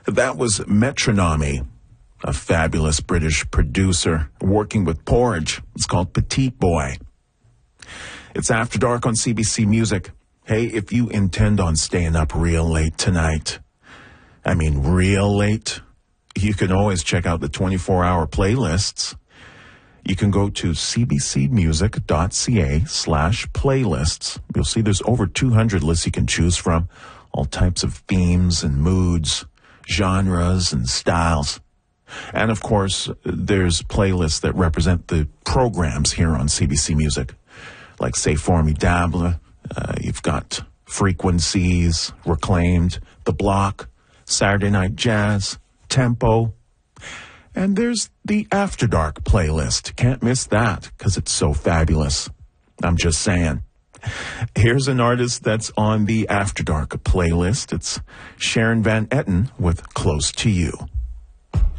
That was Metronomy, a fabulous British producer working with Porridge. It's called Petite Boy. It's After Dark on CBC Music. Hey, if you intend on staying up real late tonight, I mean real late, you can always check out the 24-hour playlists. You can go to cbcmusic.ca/playlists. You'll see there's over 200 lists you can choose from, all types of themes and moods, genres and styles. And of course, there's playlists that represent the programs here on CBC Music, like C'est Formidable. You've got Frequencies, Reclaimed, The Block, Saturday Night Jazz, Tempo. And there's the After Dark playlist. Can't miss that because it's so fabulous. I'm just saying. Here's an artist that's on the After Dark playlist. It's Sharon Van Etten with Close to You.